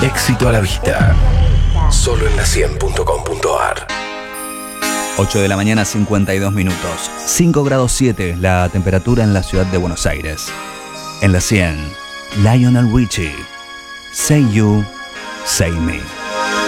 Éxito a la vista. Solo en la100.com.ar. 8 de la mañana, 52 minutos. 5 grados 7 la temperatura en la ciudad de Buenos Aires. En la 100, Lionel Richie. Say You, Say Me.